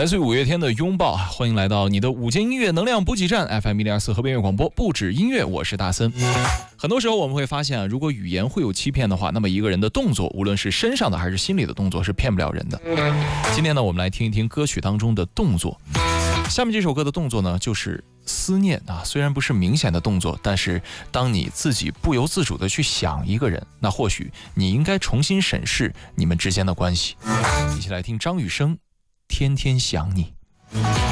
来自于五月天的拥抱，欢迎来到你的午间音乐能量补给站 FM104 河边音乐广播，不止音乐，我是大森。很多时候我们会发现如果语言会有欺骗的话，那么一个人的动作，无论是身上的还是心里的动作，是骗不了人的。今天呢，我们来听一听歌曲当中的动作。下面这首歌的动作呢，就是思念啊，虽然不是明显的动作，但是当你自己不由自主的去想一个人，那或许你应该重新审视你们之间的关系。一起来听张雨生，天天想你。